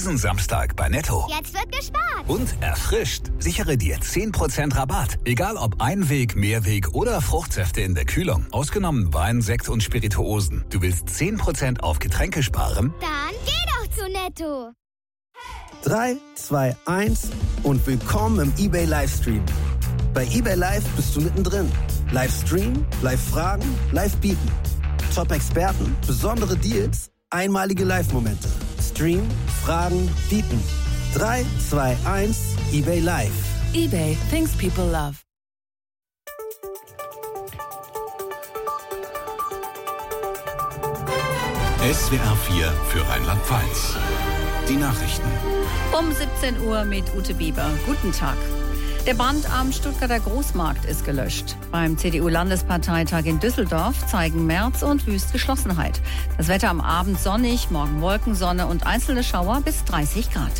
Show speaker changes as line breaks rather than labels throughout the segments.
Diesen Samstag bei Netto.
Jetzt wird gespart.
Und erfrischt. Sichere dir 10% Rabatt. Egal ob Einweg, Mehrweg oder Fruchtsäfte in der Kühlung. Ausgenommen Wein, Sekt und Spirituosen. Du willst 10% auf Getränke sparen?
Dann geh doch zu Netto.
3, 2, 1 und willkommen im eBay Livestream. Bei eBay Live bist du mittendrin. Livestream, Live-Fragen, Live-Bieten. Top-Experten, besondere Deals, einmalige Live-Momente. Stream, Fragen, Bieten. 3, 2, 1, eBay Live.
eBay, things people love.
SWR 4 für Rheinland-Pfalz. Die Nachrichten.
Um 17 Uhr mit Ute Bieber. Guten Tag. Der Brand am Stuttgarter Großmarkt ist gelöscht. Beim CDU-Landesparteitag in Düsseldorf zeigen Merz und Wüst Geschlossenheit. Das Wetter am Abend sonnig, morgen Wolkensonne und einzelne Schauer bis 30 Grad.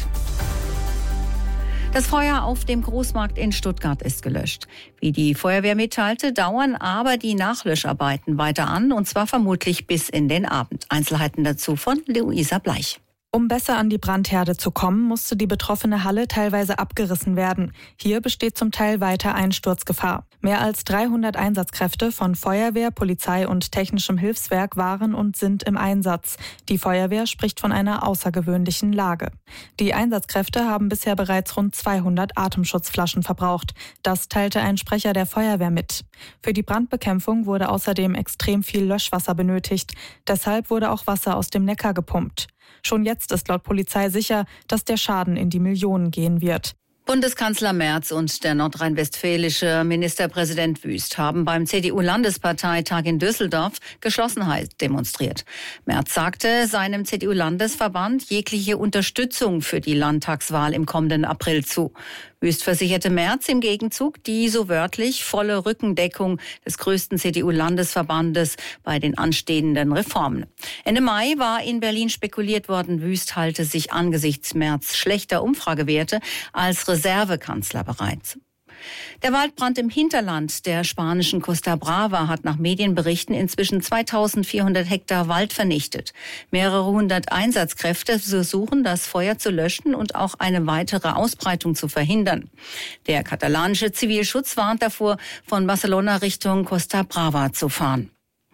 Das Feuer auf dem Großmarkt in Stuttgart ist gelöscht. Wie die Feuerwehr mitteilte, dauern aber die Nachlöscharbeiten weiter an, und zwar vermutlich bis in den Abend. Einzelheiten dazu von Luisa Bleich.
Um besser an die Brandherde zu kommen, musste die betroffene Halle teilweise abgerissen werden. Hier besteht zum Teil weiter Einsturzgefahr. Mehr als 300 Einsatzkräfte von Feuerwehr, Polizei und technischem Hilfswerk waren und sind im Einsatz. Die Feuerwehr spricht von einer außergewöhnlichen Lage. Die Einsatzkräfte haben bisher bereits rund 200 Atemschutzflaschen verbraucht. Das teilte ein Sprecher der Feuerwehr mit. Für die Brandbekämpfung wurde außerdem extrem viel Löschwasser benötigt. Deshalb wurde auch Wasser aus dem Neckar gepumpt. Schon jetzt ist laut Polizei sicher, dass der Schaden in die Millionen gehen wird.
Bundeskanzler Merz und der nordrhein-westfälische Ministerpräsident Wüst haben beim CDU-Landesparteitag in Düsseldorf Geschlossenheit demonstriert. Merz sagte seinem CDU-Landesverband jegliche Unterstützung für die Landtagswahl im kommenden April zu. Wüst versicherte Merz im Gegenzug die so wörtlich volle Rückendeckung des größten CDU-Landesverbandes bei den anstehenden Reformen. Ende Mai war in Berlin spekuliert worden, Wüst halte sich angesichts Merz schlechter Umfragewerte als Reservekanzler bereit. Der Waldbrand im Hinterland der spanischen Costa Brava hat nach Medienberichten inzwischen 2400 Hektar Wald vernichtet. Mehrere hundert Einsatzkräfte versuchen, das Feuer zu löschen und auch eine weitere Ausbreitung zu verhindern. Der katalanische Zivilschutz warnt davor, von Barcelona Richtung Costa Brava zu fahren.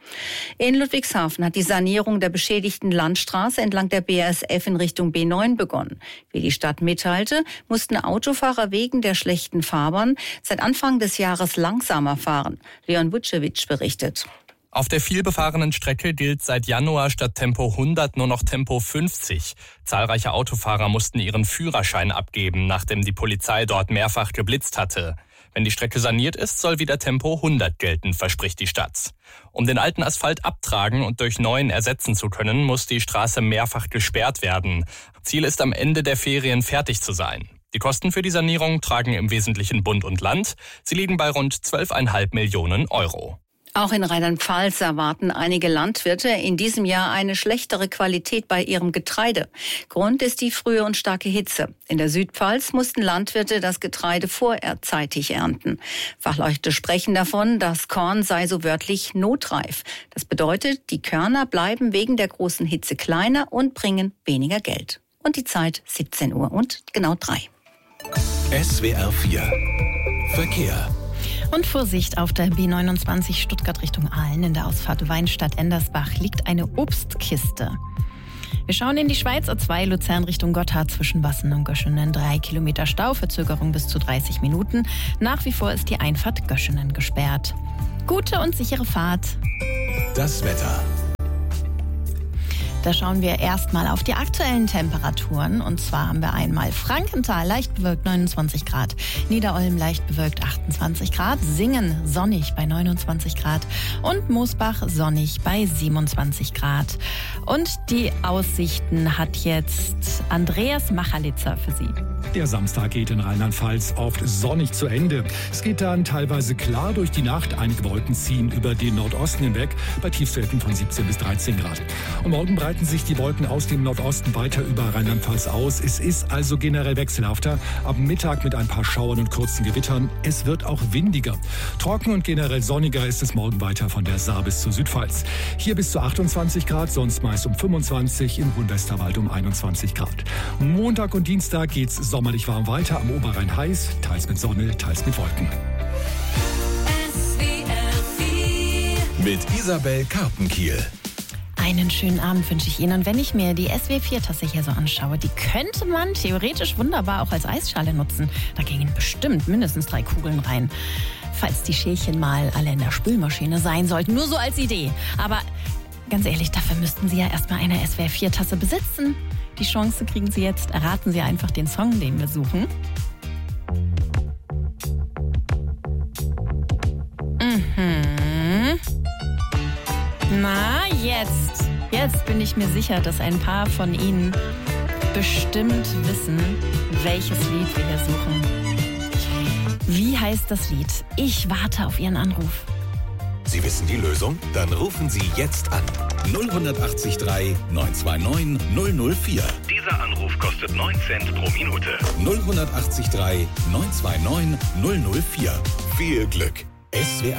In Ludwigshafen hat die Sanierung der beschädigten Landstraße entlang der BASF in Richtung B9 begonnen. Wie die Stadt mitteilte, mussten Autofahrer wegen der schlechten Fahrbahn seit Anfang des Jahres langsamer fahren. Leon Vucevic berichtet.
Auf der vielbefahrenen Strecke gilt seit Januar statt Tempo 100 nur noch Tempo 50. Zahlreiche Autofahrer mussten ihren Führerschein abgeben, nachdem die Polizei dort mehrfach geblitzt hatte. Wenn die Strecke saniert ist, soll wieder Tempo 100 gelten, verspricht die Stadt. Um den alten Asphalt abtragen und durch neuen ersetzen zu können, muss die Straße mehrfach gesperrt werden. Ziel ist, am Ende der Ferien fertig zu sein. Die Kosten für die Sanierung tragen im Wesentlichen Bund und Land. Sie liegen bei rund 12,5 Millionen Euro.
Auch in Rheinland-Pfalz erwarten einige Landwirte in diesem Jahr eine schlechtere Qualität bei ihrem Getreide. Grund ist die frühe und starke Hitze. In der Südpfalz mussten Landwirte das Getreide vorzeitig ernten. Fachleute sprechen davon, das Korn sei so wörtlich notreif. Das bedeutet, die Körner bleiben wegen der großen Hitze kleiner und bringen weniger Geld. Und die Zeit 17 Uhr und genau 3.
SWR 4 Verkehr.
Und Vorsicht, auf der B29 Stuttgart Richtung Aalen in der Ausfahrt Weinstadt-Endersbach liegt eine Obstkiste. Wir schauen in die Schweiz, A2 Luzern Richtung Gotthard zwischen Wassen und Göschenen. 3 Kilometer Stau, Verzögerung bis zu 30 Minuten. Nach wie vor ist die Einfahrt Göschenen gesperrt. Gute und sichere Fahrt.
Das Wetter.
Da schauen wir erstmal auf die aktuellen Temperaturen. Und zwar haben wir einmal Frankenthal leicht bewölkt 29 Grad, Niederolm leicht bewölkt 28 Grad, Singen sonnig bei 29 Grad und Moosbach sonnig bei 27 Grad. Und die Aussichten hat jetzt Andreas Machalitzer für Sie.
Der Samstag geht in Rheinland-Pfalz oft sonnig zu Ende. Es geht dann teilweise klar durch die Nacht. Einige Wolken ziehen über den Nordosten hinweg bei Tiefstwerten von 17 bis 13 Grad. Und morgen bereits breiten sich die Wolken aus dem Nordosten weiter über Rheinland-Pfalz aus. Es ist also generell wechselhafter. Ab Mittag mit ein paar Schauern und kurzen Gewittern. Es wird auch windiger. Trocken und generell sonniger ist es morgen weiter von der Saar bis zur Südpfalz. Hier bis zu 28 Grad, sonst meist um 25, im Hohen Westerwald um 21 Grad. Montag und Dienstag geht's sommerlich warm weiter, am Oberrhein heiß, teils mit Sonne, teils mit Wolken.
Mit Isabel Karpenkiel.
Einen schönen Abend wünsche ich Ihnen. Und wenn ich mir die SW4-Tasse hier so anschaue, die könnte man theoretisch wunderbar auch als Eisschale nutzen. Da gingen bestimmt mindestens 3 Kugeln rein. Falls die Schälchen mal alle in der Spülmaschine sein sollten. Nur so als Idee. Aber ganz ehrlich, dafür müssten Sie ja erstmal eine SWR4-Tasse besitzen. Die Chance kriegen Sie jetzt. Erraten Sie einfach den Song, den wir suchen. Na, jetzt bin ich mir sicher, dass ein paar von Ihnen bestimmt wissen, welches Lied wir hier suchen. Wie heißt das Lied? Ich warte auf Ihren Anruf.
Sie wissen die Lösung? Dann rufen Sie jetzt an. 0183 929 004.
Dieser Anruf kostet 9 Cent pro Minute.
0183 929 004. Viel Glück. SWR